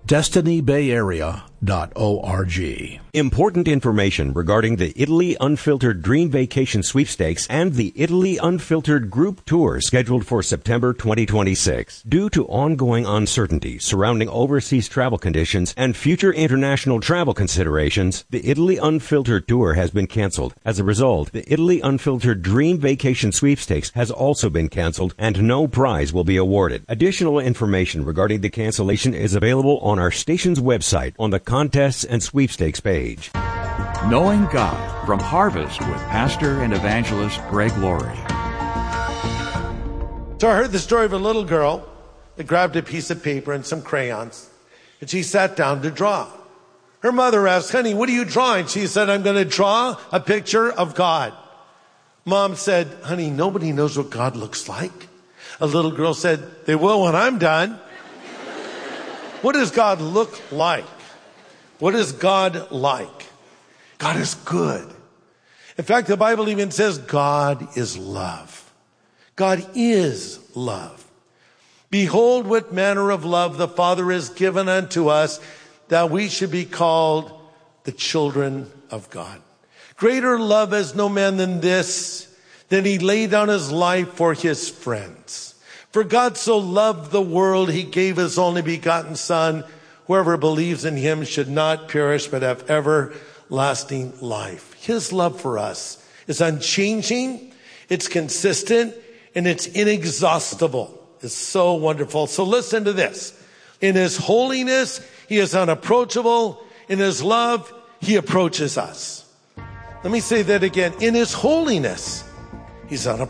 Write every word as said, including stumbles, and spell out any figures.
destiny bay area dot org. Important information regarding the Italy Unfiltered Dream Vacation Sweepstakes and the Italy Unfiltered Group Tour scheduled for September twenty twenty-six. Due to ongoing uncertainty surrounding overseas travel conditions and future international travel considerations, the Italy Unfiltered Tour has been canceled. As a result, the Italy Unfiltered Dream Vacation Sweepstakes has also been canceled and no prize will be awarded. Additional information regarding the cancellation is available on our station's website on the Contests and Sweepstakes page. Knowing God from Harvest with Pastor and Evangelist Greg Laurie. So I heard the story of a little girl that grabbed a piece of paper and some crayons, and she sat down to draw. Her mother asked, "Honey, what are you drawing?" She said, "I'm going to draw a picture of God." Mom said, "Honey, nobody knows what God looks like." A little girl said, "They will when I'm done." What does God look like? What is God like? God is good. In fact, the Bible even says God is love. God is love. Behold, what manner of love the Father has given unto us, that we should be called the children of God. Greater love has no man than this, that he laid down his life for his friends. For God so loved the world, he gave his only begotten Son. Whoever believes in him should not perish, but have everlasting life. His love for us is unchanging, it's consistent, and it's inexhaustible. It's so wonderful. So listen to this. In his holiness, he is unapproachable. In his love, he approaches us. Let me say that again. In his holiness, he's unapproachable.